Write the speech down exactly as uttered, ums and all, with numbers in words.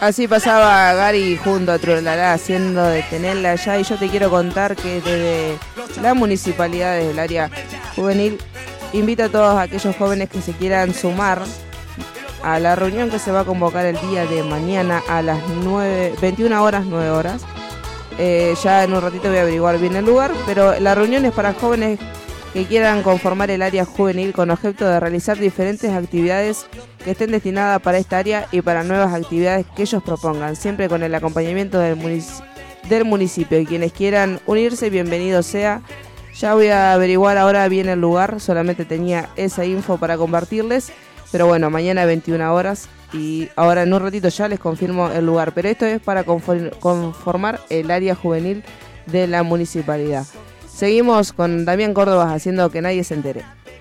Así pasaba Gary junto a Trulalá haciendo de tenerla allá, y yo te quiero contar que desde la municipalidad, desde el área juvenil, invita a todos aquellos jóvenes que se quieran sumar a la reunión que se va a convocar el día de mañana a las nueve, veintiuna horas, nueve horas. Eh, ya en un ratito voy a averiguar bien el lugar, pero la reunión es para jóvenes que quieran conformar el área juvenil con objeto de realizar diferentes actividades que estén destinadas para esta área y para nuevas actividades que ellos propongan, siempre con el acompañamiento del, munic- del municipio. Y quienes quieran unirse, bienvenido sea. Ya voy a averiguar ahora bien el lugar, solamente tenía esa info para compartirles, pero bueno, mañana veintiuna horas, y ahora en un ratito ya les confirmo el lugar, pero esto es para conform- conformar el área juvenil de la municipalidad. Seguimos con Damián Córdoba haciendo Que Nadie Se Entere.